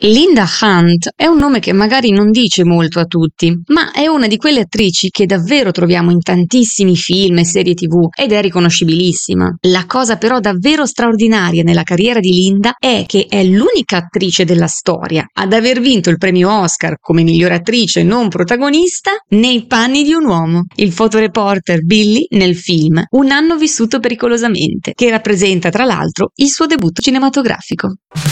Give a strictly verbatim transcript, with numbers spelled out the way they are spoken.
Linda Hunt è un nome che magari non dice molto a tutti, ma è una di quelle attrici che davvero troviamo in tantissimi film e serie tivù ed è riconoscibilissima. La cosa però davvero straordinaria nella carriera di Linda è che è l'unica attrice della storia ad aver vinto il premio Oscar come miglior attrice non protagonista nei panni di un uomo. Il fotoreporter Billy nel film Un anno vissuto pericolosamente, che rappresenta tra l'altro il suo debutto cinematografico.